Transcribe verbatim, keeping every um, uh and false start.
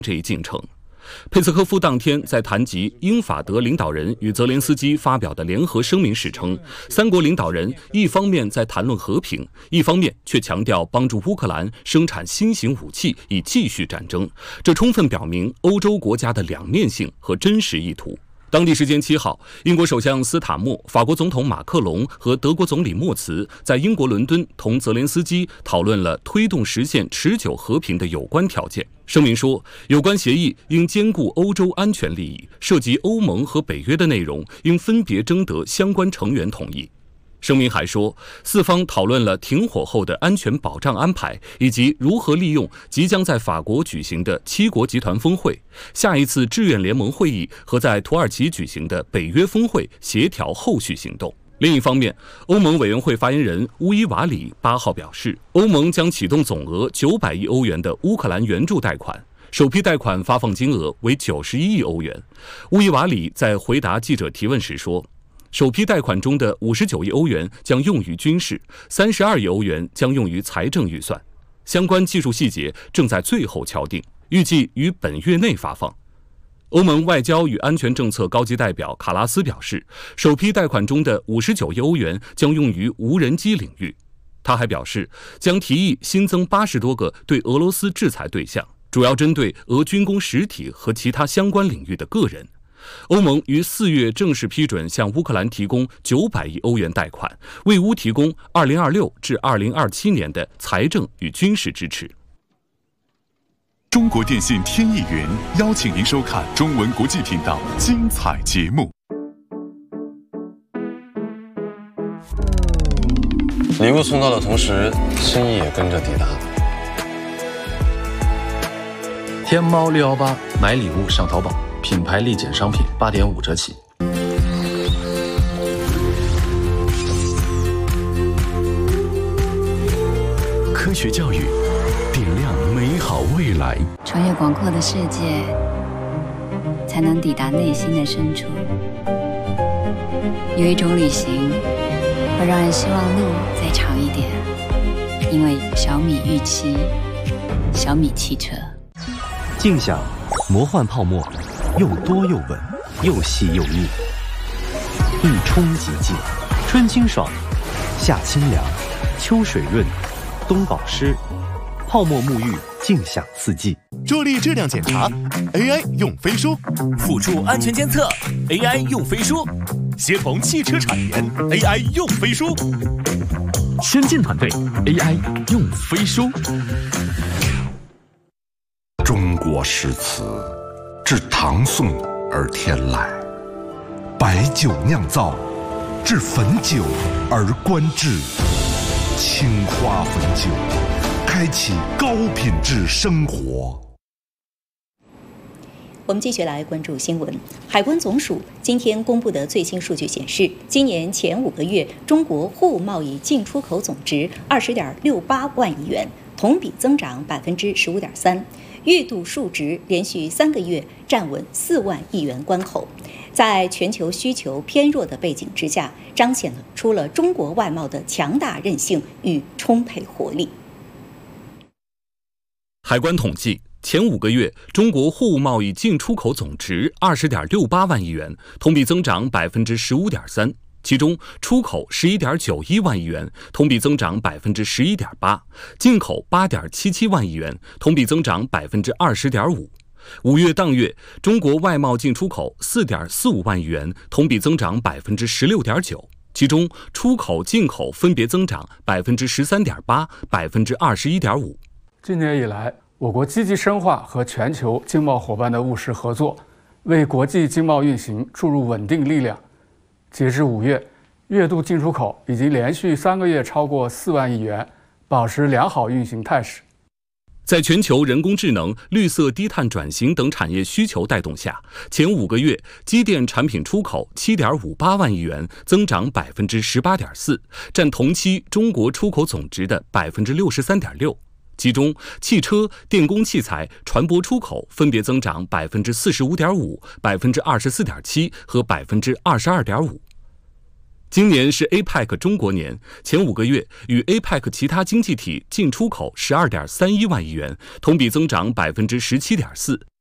这一进程。佩斯科夫当天在谈及英法德领导人与泽连斯基发表的联合声明时称，三国领导人一方面在谈论和平，一方面却强调帮助乌克兰生产新型武器以继续战争，这充分表明欧洲国家的两面性和真实意图。当地时间七号，英国首相斯塔默、法国总统马克龙和德国总理默茨在英国伦敦同泽连斯基讨论了推动实现持久和平的有关条件。声明说，有关协议应兼顾欧洲安全利益，涉及欧盟和北约的内容应分别征得相关成员同意。声明还说，四方讨论了停火后的安全保障安排，以及如何利用即将在法国举行的七国集团峰会、下一次志愿联盟会议和在土耳其举行的北约峰会协调后续行动。另一方面，欧盟委员会发言人乌伊瓦里八号表示，欧盟将启动总额九百亿欧元的乌克兰援助贷款，首批贷款发放金额为九十一亿欧元。乌伊瓦里在回答记者提问时说，首批贷款中的五十九亿欧元将用于军事，三十二亿欧元将用于财政预算，相关技术细节正在最后敲定，预计于本月内发放。欧盟外交与安全政策高级代表卡拉斯表示，首批贷款中的五十九亿欧元将用于无人机领域。他还表示，将提议新增八十多个对俄罗斯制裁对象，主要针对俄军工实体和其他相关领域的个人。欧盟于四月正式批准向乌克兰提供九百亿欧元贷款，为乌提供二零二六至二零二七年的财政与军事支持。 中国电信天翼云邀请您收看中文国际频道精彩节目。 礼物送到的同时，心意也跟着抵达。 天猫六幺八买礼物上淘宝，品牌立减商品八点五折起。 科学教育，点亮美好未来。 穿越广阔的世界，才能抵达内心的深处。有一种旅行，会让人希望路再长一点，因为小米预期，小米汽车。 静享魔幻泡沫，又多又稳，又细又密，一冲即净，春清爽，夏清凉，秋水润，冬保湿，泡沫沐浴，静享四季。 助力质量检查 ，A I 用飞书； 辅助安全监测 ，A I 用飞书；协同汽车产研 ，A I 用飞书； 先进团队 A I 用飞书。 中国诗词自唐宋而天来，白酒酿造，至汾酒而观之。青花汾酒，开启高品质生活。 我们继续来关注新闻。海关总署今天公布的最新数据显示，今年前五个月，中国货物贸易进出口总值二十点六八万亿元，同比增长百分之十五点三。月度数值连续三个月站稳四万亿元关口，在全球需求偏弱的背景之下，彰显了出了中国外贸的强大韧性与充沛活力。 海关统计，前五个月中国货物贸易进出口总值二十点六八万亿元，同比增长百分之十五点三。其中，出口十一点九一万亿元，同比增长百分之十一点八；进口八点七七万亿元，同比增长百分之二十点五。五月当月，中国外贸进出口四点四五万亿元，同比增长百分之十六点九。其中，出口、进口分别增长百分之十三点八、百分之二十一点五。 今年以来，我国积极深化和全球经贸伙伴的务实合作，为国际经贸运行注入稳定力量。截至五月，月度进出口已经连续三个月超过四万亿元，保持良好运行态势。 在全球人工智能、绿色低碳转型等产业需求带动下，前五个月机电产品出口七点五八万亿元，增长百分之十八点四，占同期中国出口总值的百分之六十三点六。其中，汽车、电工器材、船舶出口分别增长百分之四十五点五、百分之二十四点七和百分之二十二点五。 今年是 A P E C 中国年，前五个月与 A P E C 其他经济体进出口十二点三一万亿元，同比增长百分之十七点四。